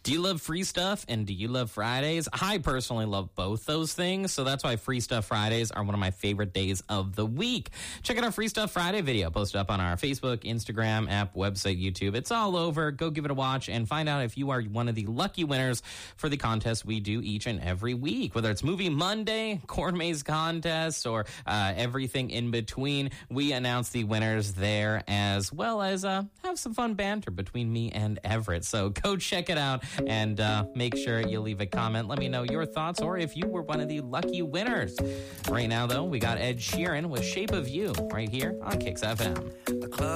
Do you love free stuff and do you love Fridays? I personally love both those things, so that's why Free Stuff Fridays are one of my favorite days of the week. Check out our Free Stuff Friday video posted up on our Facebook, Instagram, app, website, YouTube. It's all over. Go give it a watch and find out if you are one of the lucky winners for the contest we do each and every week. Whether it's Movie Monday, Corn Maze Contest, or everything in between, we announce the winners there, as well as have some fun banter between me and Everett. So go check it out and make sure you leave a comment. Let me know your thoughts or if you were one of the lucky winners. Right now, though, we got Ed Sheeran with Shape of You right here on Kicks FM.